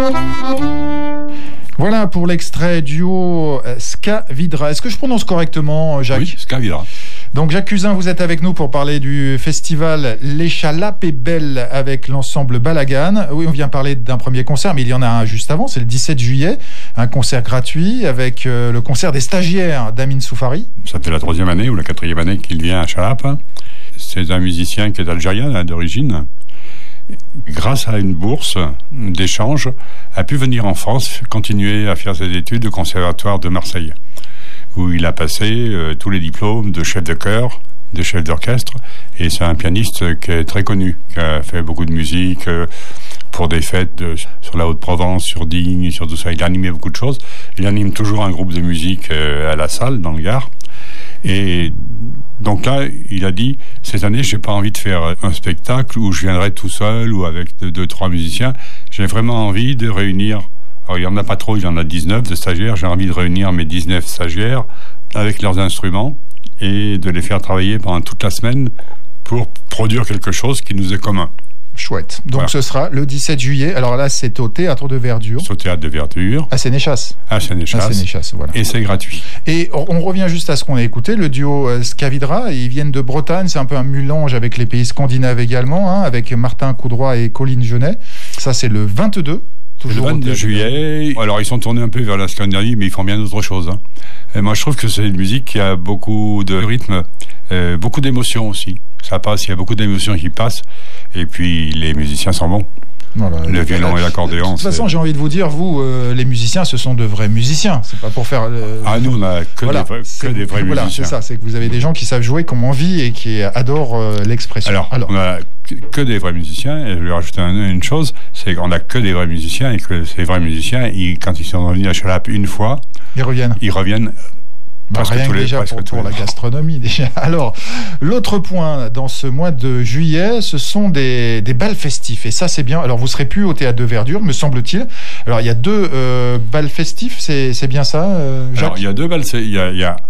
Voilà pour l'extrait duo Ska Vidra. Est-ce que je prononce correctement, Jacques ? Oui, Ska Vidra. Donc Jacques Cusin, vous êtes avec nous pour parler du festival Les Chalapes et Belles avec l'ensemble Balagan. Oui, on vient parler d'un premier concert, mais il y en a un juste avant, c'est le 17 juillet, un concert gratuit avec le concert des stagiaires d'Amine Soufari. Ça fait la 3e année ou la 4e année qu'il vient à Chalapes. C'est un musicien qui est algérien d'origine. Grâce à une bourse d'échange, a pu venir en France continuer à faire ses études au Conservatoire de Marseille, où il a passé tous les diplômes de chef de chœur, de chef d'orchestre, et c'est un pianiste qui est très connu, qui a fait beaucoup de musique pour des fêtes sur la Haute-Provence, sur Digne, sur tout ça. Il a animé beaucoup de choses. Il anime toujours un groupe de musique à la salle, dans le Gard. Et donc là, il a dit, cette année, j'ai pas envie de faire un spectacle où je viendrai tout seul ou avec 2-3 musiciens. J'ai vraiment envie de réunir, alors il y en a pas trop, il y en a 19 de stagiaires. J'ai envie de réunir mes 19 stagiaires avec leurs instruments et de les faire travailler pendant toute la semaine pour produire quelque chose qui nous est commun. Chouette. Donc voilà. Ce sera le 17 juillet. Alors là, c'est au Théâtre de Verdure. C'est au Théâtre de Verdure. À Sénéchas. À Sénéchas, voilà. Et c'est gratuit. Et on revient juste à ce qu'on a écouté, le duo Ska Vidra. Ils viennent de Bretagne. C'est un peu un mélange avec les pays scandinaves également, hein, avec Martin Coudroy et Colline Genet. Ça, c'est le 22. Le 22 juillet. Alors, ils sont tournés un peu vers la Scandinavie, mais ils font bien d'autres choses. Hein. Et moi, je trouve que c'est une musique qui a beaucoup de rythme, beaucoup d'émotions aussi. Ça passe, il y a beaucoup d'émotions qui passent. Et puis, les musiciens sont bons. Voilà, le violon et l'accordéon. De toute façon, j'ai envie de vous dire, vous, les musiciens, ce sont de vrais musiciens. C'est pas pour faire. Nous, on a que des vrais musiciens. Voilà, c'est ça. C'est que vous avez des gens qui savent jouer, qui ont envie et qui adorent l'expression. Alors, on a que des vrais musiciens. Et je vais rajouter une chose, c'est qu'on a que des vrais musiciens et que ces vrais musiciens, quand ils sont venus à Chalapes une fois, ils reviennent. Rien que déjà pour la gastronomie déjà. Alors, l'autre point dans ce mois de juillet, ce sont des bals festifs. Et ça, c'est bien. Alors, vous serez plus au Théâtre de Verdure, me semble-t-il. Alors, il y a 2 bals festifs, c'est bien ça, Jacques ? Alors, il y a 2 balles. Il y a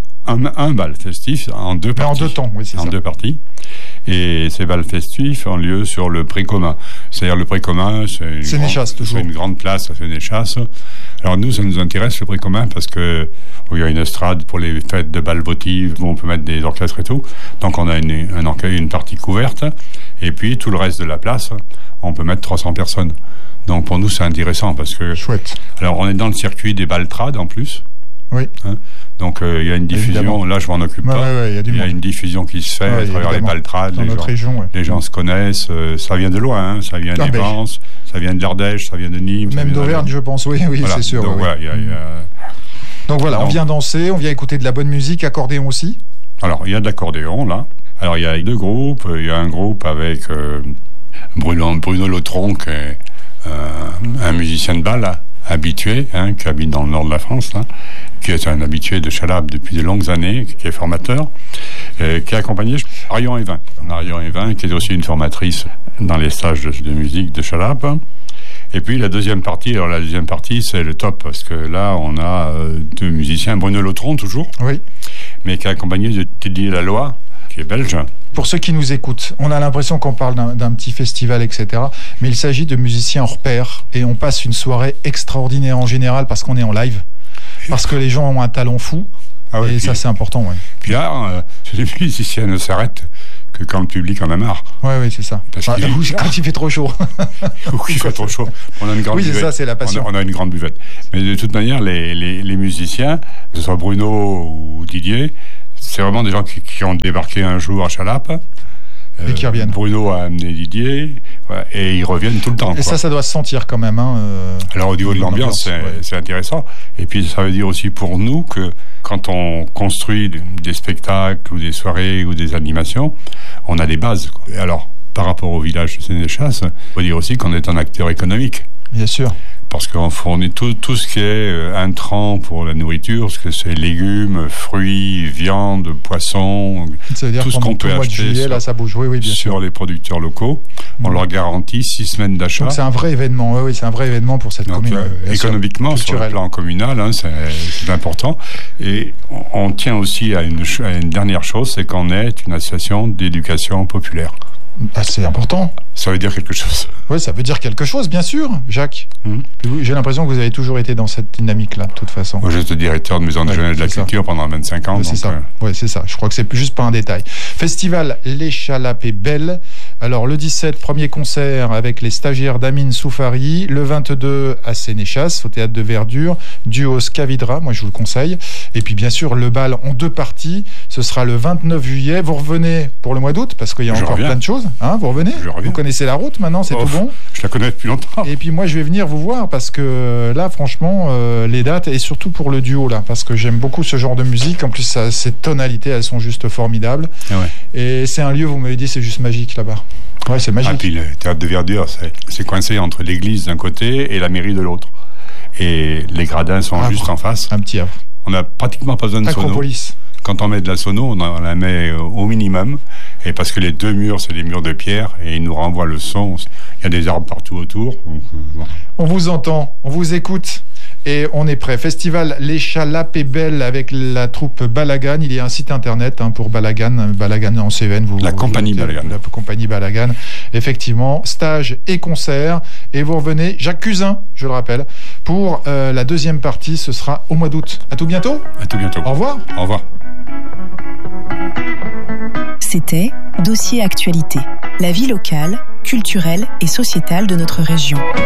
un bal festif en 2 parties. Mais en 2 temps, oui, c'est ça. En 2 parties. Et ces bals festifs ont lieu sur le Pré commun. C'est-à-dire le Pré commun, c'est une grande place à Sénéchas. Alors nous, ça nous intéresse le Pré commun parce que il y a une estrade pour les fêtes de bal votives où on peut mettre des orchestres et tout. Donc on a une partie couverte. Et puis tout le reste de la place, on peut mettre 300 personnes. Donc pour nous, c'est intéressant parce que... Chouette. Alors on est dans le circuit des baltrades en plus. Oui. Hein, donc il y a une diffusion, évidemment. Là je m'en occupe pas, il y a une diffusion qui se fait à travers les baltrades, les gens se connaissent, ça vient de loin, hein, ça vient des Vence, ça vient de l'Ardèche, ça vient de Nîmes. Même d'Auvergne je pense, oui, voilà. C'est sûr. Donc, donc voilà, on vient danser, on vient écouter de la bonne musique, accordéon aussi. Alors il y a de l'accordéon là, alors il y a 2 groupes, il y a un groupe avec Bruno Lautron qui est un musicien de bal là, habitué, hein, qui habite dans le nord de la France, là, qui est un habitué de Chalapes depuis de longues années, qui est formateur, qui est accompagné Marion Evin, qui est aussi une formatrice dans les stages de musique de Chalapes. Et puis la deuxième partie, c'est le top, parce que là, on a 2 musiciens, Bruno Lautron toujours, oui, mais qui est accompagné de Didier Laloy, qui est belge. Pour ceux qui nous écoutent, on a l'impression qu'on parle d'un petit festival, etc. Mais il s'agit de musiciens hors pair et on passe une soirée extraordinaire en général parce qu'on est en live, parce que les gens ont un talent fou et ça c'est important. Ouais. Puis là, les musiciens ne s'arrêtent que quand le public en a marre. Oui, c'est ça. Quand il fait trop chaud. Ou qu'il fait trop chaud. On a une grande buvette. C'est ça, c'est la passion. On a une grande buvette. Mais de toute manière, les musiciens, que ce soit Bruno ou Didier, c'est vraiment des gens qui ont débarqué un jour à Chalapes. Et qui reviennent. Bruno a amené Didier, et ils reviennent tout le temps. Et quoi. Ça doit se sentir quand même. Hein, alors au niveau de l'ambiance, c'est intéressant. Et puis ça veut dire aussi pour nous que quand on construit des spectacles ou des soirées ou des animations, on a des bases. Quoi. Alors par rapport au village de Sénéchas, il faut dire aussi qu'on est un acteur économique. Bien sûr. Parce qu'on fournit tout ce qui est intrant pour la nourriture, ce que c'est légumes, fruits, viande, poissons, tout ce qu'on peut acheter sur les producteurs locaux. On leur garantit 6 semaines d'achat. Donc c'est un vrai événement, c'est un vrai événement pour cette commune. Économiquement, sur le plan communal, hein, c'est important. Et on tient aussi à une dernière chose, c'est qu'on est une association d'éducation populaire. Ah, c'est important. Ça veut dire quelque chose. Oui, ça veut dire quelque chose, bien sûr, Jacques. J'ai l'impression que vous avez toujours été dans cette dynamique-là, de toute façon. Moi, j'étais directeur de maison de jeunesse de la culture pendant 25 ans. C'est ça. Oui, c'est ça. Je crois que c'est juste pas un détail. Festival L'Échalape Belle. Alors, le 17, premier concert avec les stagiaires d'Amine Soufari. Le 22, à Sénéchas, au Théâtre de Verdure. Duo Scavidra, moi, je vous le conseille. Et puis, bien sûr, le bal en 2 parties. Ce sera le 29 juillet. Vous revenez pour le mois d'août, parce qu'il y a encore plein de choses. Vous revenez ? Vous connaissez la route maintenant, c'est tout bon ? Je la connais depuis longtemps. Et puis moi, je vais venir vous voir parce que là, franchement, les dates, et surtout pour le duo, là, parce que j'aime beaucoup ce genre de musique. En plus, ces tonalités, elles sont juste formidables. Et c'est un lieu, vous m'avez dit, c'est juste magique là-bas. Ouais, c'est magique. Et puis le Théâtre de Verdure, c'est coincé entre l'église d'un côté et la mairie de l'autre. Et les gradins sont juste en face. Un petit havre. On n'a pratiquement pas besoin de sono. Quand on met de la sono, on la met au minimum. Et parce que les 2 murs, c'est des murs de pierre et ils nous renvoient le son. Il y a des arbres partout autour. Donc, on vous entend, on vous écoute et on est prêt. Festival L'Échalape Belle avec la troupe Balagan. Il y a un site internet pour Balagan en Cévennes. La compagnie Balagan. La compagnie Balagan. Effectivement, stage et concert. Et vous revenez, Jacques Cusin, je le rappelle, pour la deuxième partie. Ce sera au mois d'août. À tout bientôt. À tout bientôt. Au revoir. Au revoir. C'était Dossier Actualité, la vie locale, culturelle et sociétale de notre région.